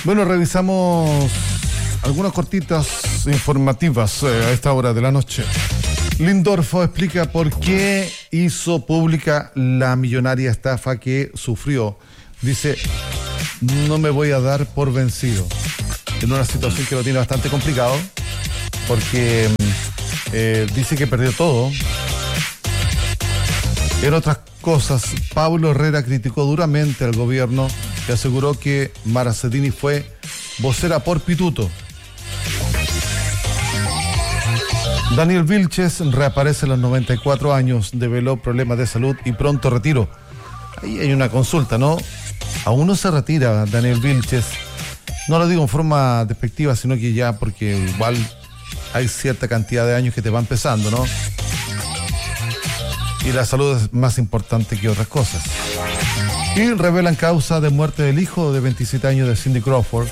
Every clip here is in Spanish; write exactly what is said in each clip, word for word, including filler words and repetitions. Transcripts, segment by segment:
Bueno, revisamos algunas cortitas informativas eh, a esta hora de la noche. Lindorfo explica por qué hizo pública la millonaria estafa que sufrió. Dice, no me voy a dar por vencido. En una situación que lo tiene bastante complicado, porque eh, dice que perdió todo. En otras cosas, Pablo Herrera criticó duramente al gobierno y aseguró que Mara Cedini fue vocera por pituto. Daniel Vilches reaparece a los noventa y cuatro años, develó problemas de salud y pronto retiro. Ahí hay una consulta, ¿no? Aún no se retira Daniel Vilches. No lo digo en forma despectiva, sino que ya porque igual hay cierta cantidad de años que te van pesando, ¿no? Y la salud es más importante que otras cosas. Y revelan causa de muerte del hijo de veintisiete años de Cindy Crawford,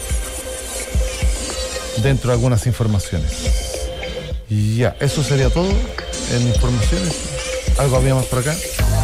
dentro de algunas informaciones. Y ya, eso sería todo en informaciones. ¿Algo había más por acá?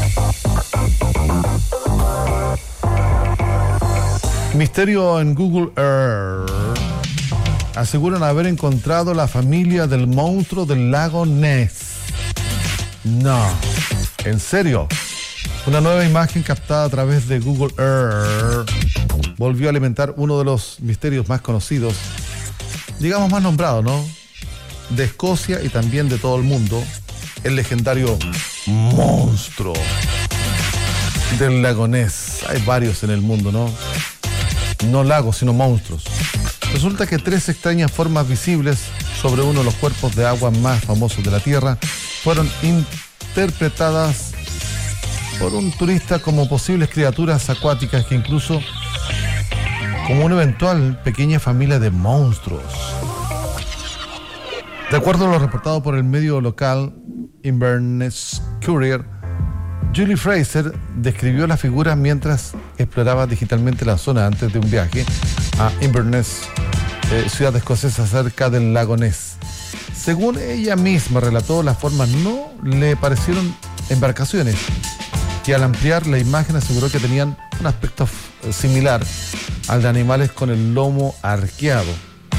Misterio en Google Earth. Aseguran haber encontrado la familia del monstruo del lago Ness. No, en serio. Una nueva imagen captada a través de Google Earth volvió a alimentar uno de los misterios más conocidos, digamos más nombrados, ¿no? De Escocia y también de todo el mundo, el legendario monstruo del lago Ness. Hay varios en el mundo, ¿no? No lagos, sino monstruos. Resulta que tres extrañas formas visibles sobre uno de los cuerpos de agua más famosos de la Tierra fueron interpretadas por un turista como posibles criaturas acuáticas que incluso como una eventual pequeña familia de monstruos. De acuerdo a lo reportado por el medio local Inverness Courier, Julie Fraser describió la figura mientras exploraba digitalmente la zona antes de un viaje a Inverness, eh, ciudad escocesa cerca del lago Ness. Según ella misma relató, las formas no le parecieron embarcaciones, y al ampliar la imagen aseguró que tenían un aspecto f- similar al de animales con el lomo arqueado.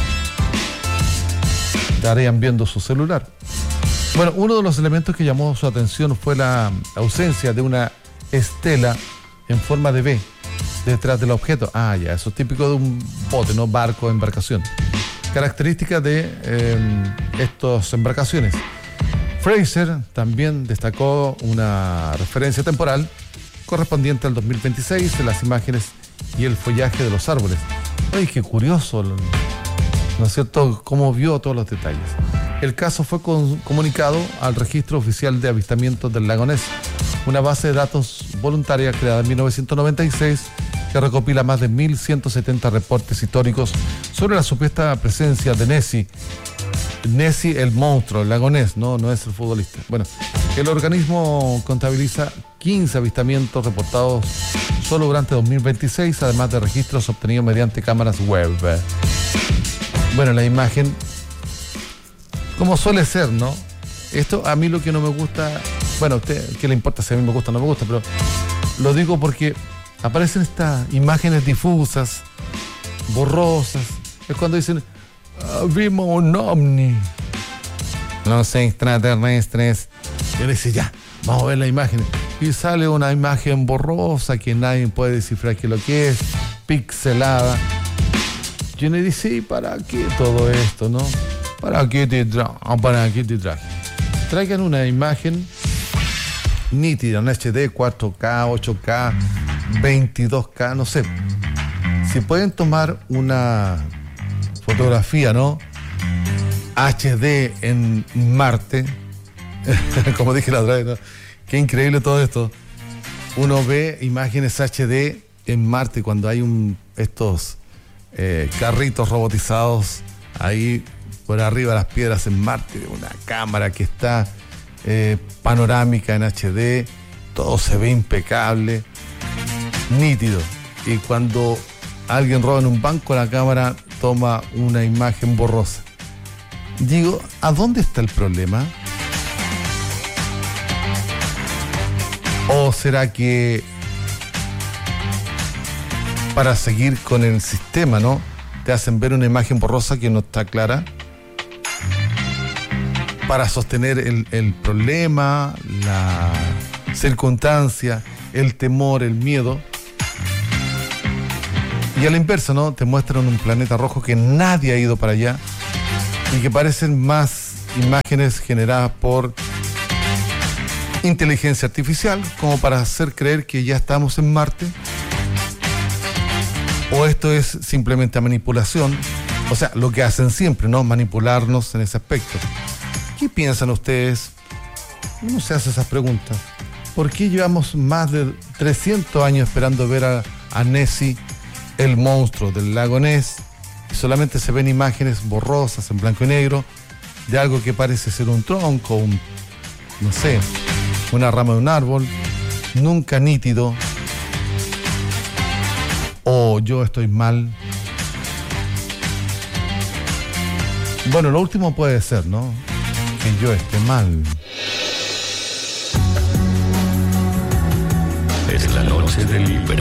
Estarían viendo su celular. Bueno, uno de los elementos que llamó su atención fue la ausencia de una estela en forma de V detrás del objeto. Ah, ya, eso es típico de un bote, ¿no? Barco, embarcación. Característica de eh, estas embarcaciones. Fraser también destacó una referencia temporal correspondiente al dos mil veintiséis de las imágenes y el follaje de los árboles. ¡Ay, qué curioso! ¿No es cierto? Cómo vio todos los detalles. El caso fue con, comunicado al Registro Oficial de Avistamientos del Lago Ness, una base de datos voluntaria creada en mil novecientos noventa y seis que recopila más de mil ciento setenta reportes históricos sobre la supuesta presencia de Nessie. Nessie, el monstruo, el lago Ness, no, no es el futbolista. Bueno, el organismo contabiliza quince avistamientos reportados solo durante dos mil veintiséis, además de registros obtenidos mediante cámaras web. Bueno, la imagen, como suele ser, ¿no? Esto a mí lo que no me gusta, bueno, a usted, ¿qué le importa si a mí me gusta o no me gusta? Pero lo digo porque aparecen estas imágenes difusas, borrosas. Es cuando dicen, ah, vimos un ovni, los extraterrestres. Y uno dice, ya, vamos a ver la imagen. Y sale una imagen borrosa que nadie puede descifrar qué es lo que es, pixelada. Y uno dice, ¿y para qué todo esto, no? ¿Para qué te traje? ¿Para qué te traje? Traigan una imagen nítida, en H D, cuatro K, ocho K, veintidós K, no sé. Si pueden tomar una fotografía, ¿no? H D en Marte, como dije la otra vez, ¿no? Qué increíble todo esto. Uno ve imágenes H D en Marte cuando hay un estos eh, carritos robotizados ahí por arriba de las piedras en Marte, una cámara que está eh, panorámica en H D, todo se ve impecable, nítido. Y cuando alguien roba en un banco, la cámara toma una imagen borrosa. Digo, ¿a dónde está el problema? ¿O será que para seguir con el sistema, ¿no? te hacen ver una imagen borrosa que no está clara, para sostener el, el problema, la circunstancia, el temor, el miedo. Y a la inversa, ¿no? Te muestran un planeta rojo que nadie ha ido para allá y que parecen más imágenes generadas por inteligencia artificial, como para hacer creer que ya estamos en Marte. O esto es simplemente manipulación, o sea, lo que hacen siempre, ¿no? Manipularnos en ese aspecto. ¿Qué piensan ustedes? Uno se hace esas preguntas. ¿Por qué llevamos más de trescientos años esperando ver a, a Nessie, el monstruo del lago Ness, y solamente se ven imágenes borrosas en blanco y negro de algo que parece ser un tronco, un, no sé, una rama de un árbol, nunca nítido? O yo estoy mal. Bueno, lo último puede ser, ¿no? Que yo esté mal. Es la noche del